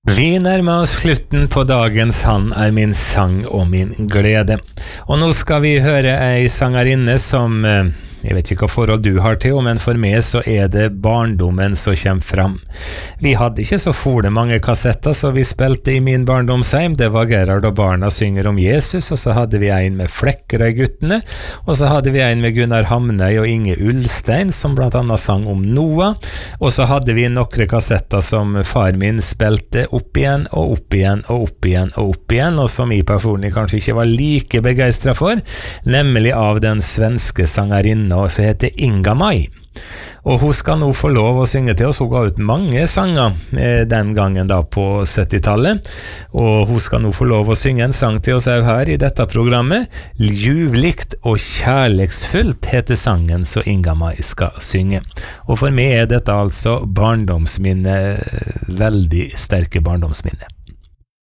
Vi nærmer oss slutten på dagens Han er min sang og min glede. Og nå skal vi høre ei sangerinne som, jeg vet ikke hva forhold du har til, men for meg så er det barndommen som kommer fram. Vi hadde ikke så fole mange kassetter, så vi spilte i min barndomsheim. Det var Gerhard og barna synger om Jesus, og så hadde vi en med Flekkerøy-guttene, og så hadde vi en med Gunnar Hamnøy og Inge Ulstein, som blant annet sang om Noah, og så hadde vi nokre kassetter som far min spilte opp igjen, og opp igjen, og opp igjen, og opp igjen, og som jeg personlig kanskje ikke var like begeistret for, nemlig av den svenske sangerinnen som heter Inga-Maj. Og hun skal nå få lov å synge til oss. Hun ga ut mange sanger den gangen da på 70-tallet, og hun skal nå få lov å synge en sang til oss her i dette programmet. Ljuvligt og kjærleksfullt heter sangen som Inga-Maj skal synge. Og for meg er dette altså barndomsminne, veldig sterke barndomsminne.